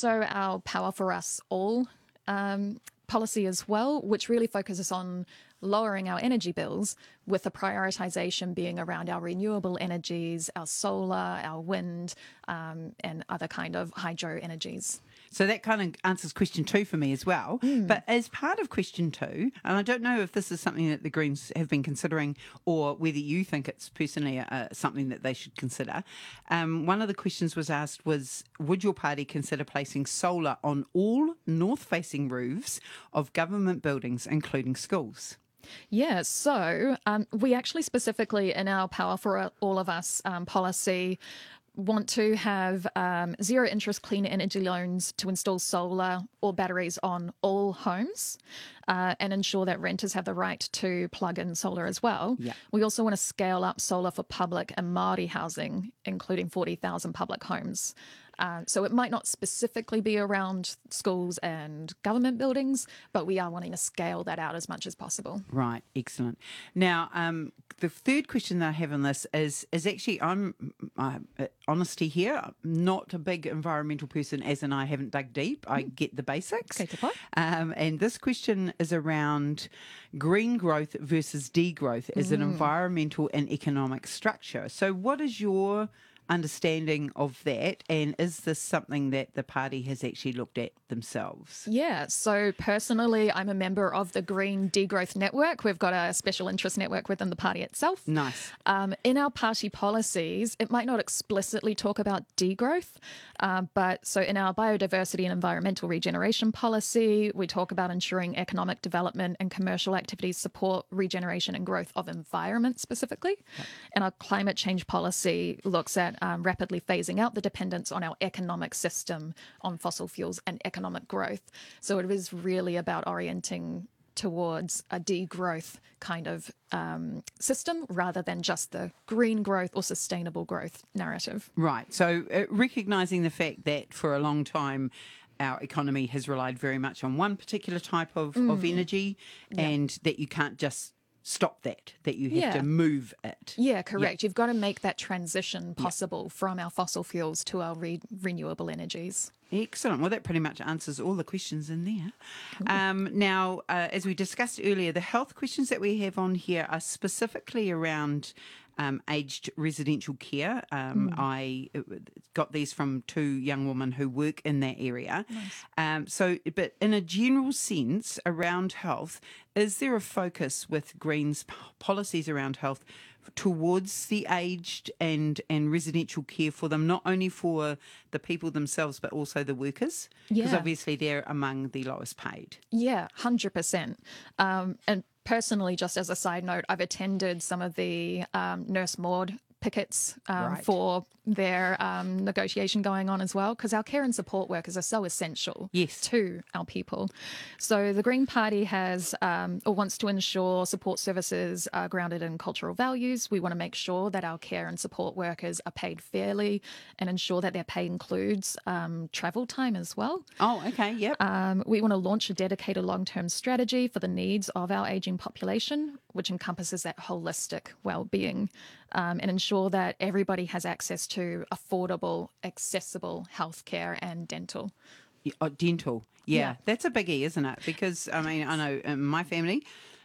also our Power for Us All policy as well, which really focuses on lowering our energy bills, with the prioritisation being around our renewable energies, our solar, our wind, and other kind of hydro energies. So that kind of answers question 2 for me as well. But as part of question 2, and I don't know if this is something that the Greens have been considering or whether you think it's personally something that they should consider, one of the questions was asked was, would your party consider placing solar on all north-facing roofs of government buildings, including schools? Yeah, so we actually specifically in our Power for All of Us policy want to have zero interest clean energy loans to install solar or batteries on all homes and ensure that renters have the right to plug in solar as well. Yeah. We also want to scale up solar for public and Māori housing, including 40,000 public homes. So it might not specifically be around schools and government buildings, but we are wanting to scale that out as much as possible. Right, excellent. Now, the third question that I have on this is actually, I'm honesty here, I'm not a big environmental person, as in I haven't dug deep. I get the basics. Okay, And this question is around green growth versus degrowth as an environmental and economic structure. So what is your understanding of that, and is this something that the party has actually looked at themselves? Yeah, so personally, I'm a member of the Green Degrowth Network. We've got a special interest network within the party itself. Nice. In our party policies, it might not explicitly talk about degrowth, but so in our biodiversity and environmental regeneration policy, we talk about ensuring economic development and commercial activities support regeneration and growth of environment specifically. Yep. And our climate change policy looks at rapidly phasing out the dependence on our economic system on fossil fuels and economic growth. So it is really about orienting towards a degrowth kind of system rather than just the green growth or sustainable growth narrative. Right. So recognising the fact that for a long time our economy has relied very much on one particular type of energy, and that you can't just stop that you have to move it. Yeah, correct. You've got to make that transition possible from our fossil fuels to our renewable energies. Excellent. Well, that pretty much answers all the questions in there. Now, as we discussed earlier, the health questions that we have on here are specifically around aged residential care. I got these from 2 young women who work in that area. Nice. But in a general sense around health, is there a focus with Greens policies around health towards the aged and residential care for them, not only for the people themselves, but also the workers? Because obviously they're among the lowest paid. Yeah, 100%. And personally, just as a side note, I've attended some of the Nurse Maud pickets for their negotiation going on as well, because our care and support workers are so essential to our people. So the Green Party has or wants to ensure support services are grounded in cultural values. We want to make sure that our care and support workers are paid fairly and ensure that their pay includes travel time as well. Oh, okay, yep. We want to launch a dedicated long-term strategy for the needs of our ageing population, which encompasses that holistic well-being, and ensure that everybody has access to affordable, accessible healthcare and dental. Dental, yeah, that's a biggie, isn't it? Because, I mean, I know in my family,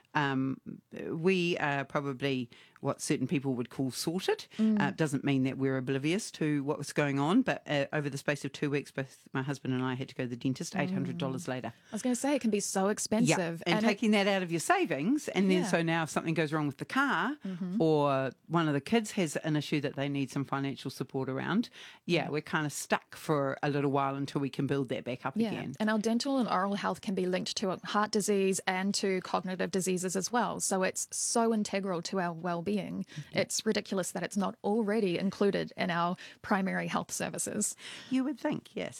we are probably what certain people would call sorted. Doesn't mean that we're oblivious to what was going on, but over the space of 2 weeks, both my husband and I had to go to the dentist, $800 later. I was going to say, it can be so expensive. And taking that out of your savings, and then so now if something goes wrong with the car or one of the kids has an issue that they need some financial support around, we're kind of stuck for a little while until we can build that back up again. And our dental and oral health can be linked to heart disease and to cognitive diseases as well. So it's so integral to our well-being. It's ridiculous that it's not already included in our primary health services. You would think, yes.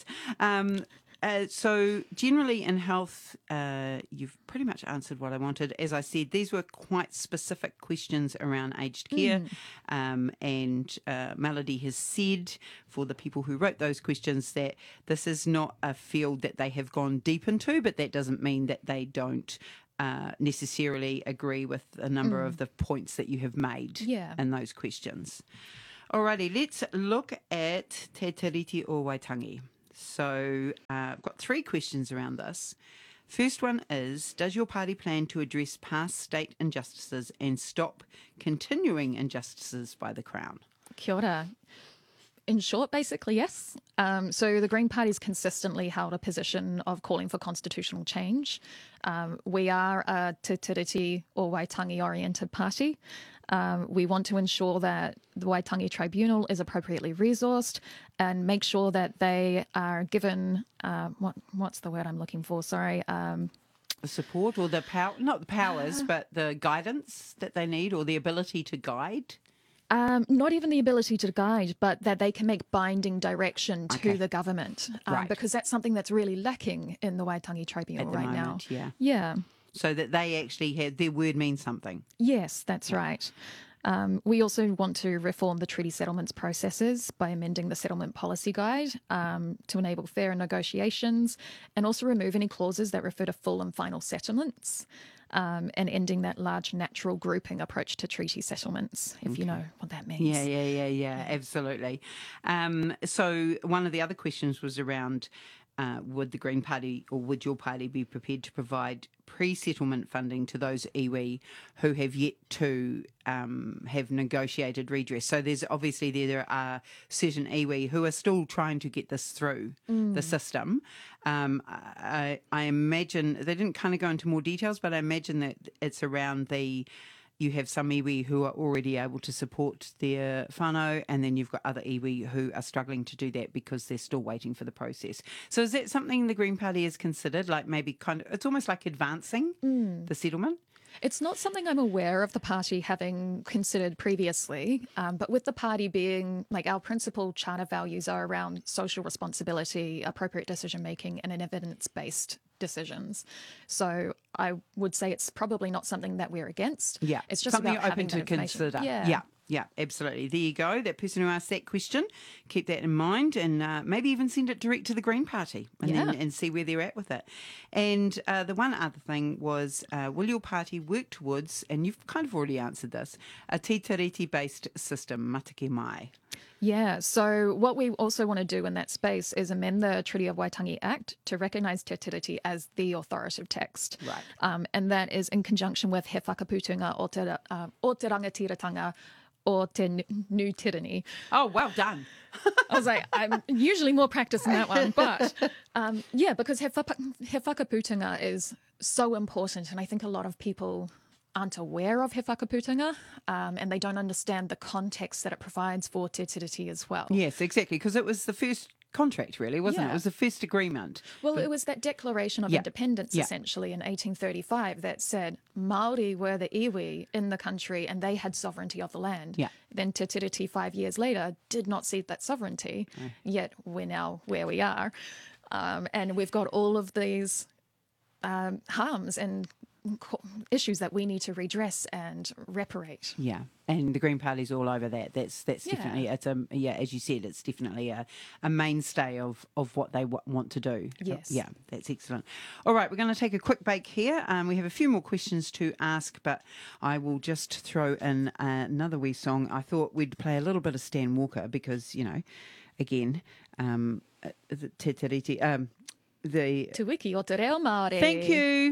So generally in health, you've pretty much answered what I wanted. As I said, these were quite specific questions around aged care. And Melody has said, for the people who wrote those questions, that this is not a field that they have gone deep into, but that doesn't mean that they don't necessarily agree with a number of the points that you have made in those questions. Alrighty, let's look at Te Tiriti o Waitangi. So I've got 3 questions around this. First one is, does your party plan to address past state injustices and stop continuing injustices by the Crown? Kia ora. In short, basically, yes. So the Green Party's consistently held a position of calling for constitutional change. We are a Te Tiriti or Waitangi-oriented party. We want to ensure that the Waitangi Tribunal is appropriately resourced and make sure that they are given, what's the word I'm looking for? Sorry. The support or the power, not the powers, but the guidance that they need or the ability to guide? Not even the ability to guide, but that they can make binding direction to the government, Right. because that's something that's really lacking in the Waitangi Tribunal At the right moment, now. yeah. Yeah. So that they actually have their word means something. Yes, that's right. We also want to reform the treaty settlements processes by amending the settlement policy guide to enable fairer negotiations and also remove any clauses that refer to full and final settlements. And ending that large natural grouping approach to treaty settlements, if you know what that means. Yeah, absolutely. So one of the other questions was around would the Green Party or would your party be prepared to provide pre-settlement funding to those iwi who have yet to have negotiated redress? So there's obviously there are certain iwi who are still trying to get this through the system. I imagine they didn't kind of go into more details, but I imagine that it's around you have some iwi who are already able to support their whānau, and then you've got other iwi who are struggling to do that because they're still waiting for the process. So is that something the Green Party has considered, like maybe kind of, it's almost like advancing the settlement? It's not something I'm aware of the party having considered previously, but with the party being, like, our principal charter values are around social responsibility, appropriate decision making, and an evidence-based decisions. So I would say it's probably not something that we're against. Yeah, it's just something about you're having open to that information. consider. Yeah, absolutely. There you go. That person who asked that question, keep that in mind, and maybe even send it direct to the Green Party, and see where they're at with it. And the one other thing was, will your party work towards, and you've kind of already answered this, a Te Tiriti-based system, matake mai? Yeah, so what we also want to do in that space is amend the Treaty of Waitangi Act to recognise Te Tiriti as the authoritative text. Right. And that is in conjunction with He Whakaputunga o Te Rangatiratanga o Te New Tirani. Oh, well done. I was like, I'm usually more practiced in that one. But yeah, because He Whakaputunga is so important. And I think a lot of people aren't aware of He Whakaputunga, and they don't understand the context that it provides for Te Tiriti as well. Yes, exactly, because it was the first contract, really, wasn't it? It was the first agreement. Well, it was that Declaration of Independence, essentially, in 1835 that said Māori were the iwi in the country and they had sovereignty of the land. Yeah. Then Te Tiriti 5 years later did not cede that sovereignty, yet we're now where we are. And we've got all of these harms and issues that we need to redress and reparate. Yeah, and the Green Party's all over that. That's definitely, it's as you said, it's definitely a mainstay of what they want to do. Yes. Yeah, that's excellent. All right, we're going to take a quick break here. We have a few more questions to ask, but I will just throw in another wee song. I thought we'd play a little bit of Stan Walker because, again, Te Tiriti, the Te wiki o te reo Māori. Thank you.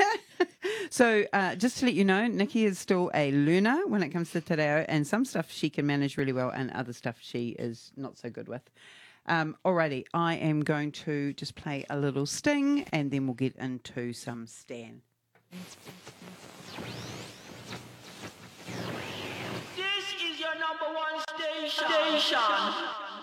So just to let you know, Nikki is still a learner when it comes to te reo, and some stuff she can manage really well and other stuff she is not so good with. Alrighty, I am going to just play a little sting and then we'll get into some Stan. This is your number one station.